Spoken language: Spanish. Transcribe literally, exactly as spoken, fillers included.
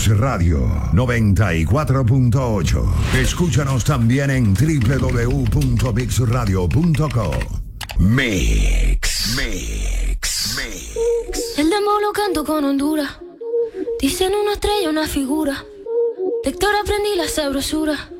Mix Radio noventa y cuatro punto ocho. Escúchanos también en doble u doble u doble u punto mix radio punto com. Mix, Mix, Mix. El demo lo canto con Honduras. Dicen una estrella, una figura. De Héctor aprendí la sabrosura.